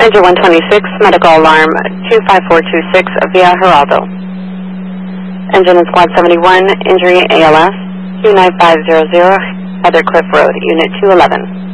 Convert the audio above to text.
Engine 126, medical alarm 25426 via Geraldo. Engine in Squad 71, injury ALS 29500, Heather Cliff Road, Unit 211.